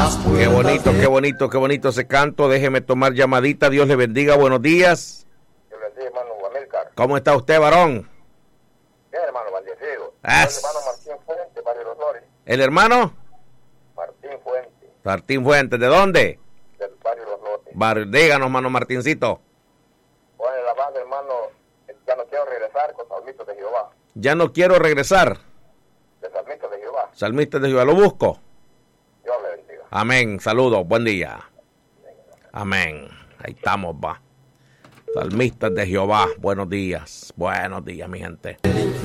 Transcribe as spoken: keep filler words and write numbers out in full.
las puertas. Qué bonito, qué bonito, qué bonito ese canto. Déjeme tomar llamadita. Dios le bendiga. Buenos días. Dios le bendiga, hermano Amílcar. ¿Cómo está usted, varón? Bien, hermano, bendecido. Es... El hermano Martín Fuente, Barrio Los Lores. ¿El hermano? Martín Fuente. Martín Fuente, ¿de dónde? Del Barrio Los Lotes. Bar... Díganos, hermano Martincito. Bueno, la banda, hermano, ya no quiero regresar con Salmistas de Jehová. Ya no quiero regresar. De Salmistas de Jehová. Salmistas de Jehová, lo busco. Dios le bendiga. Amén, saludos, buen día. Amén, ahí estamos, va. Salmistas de Jehová, buenos días, buenos días, mi gente.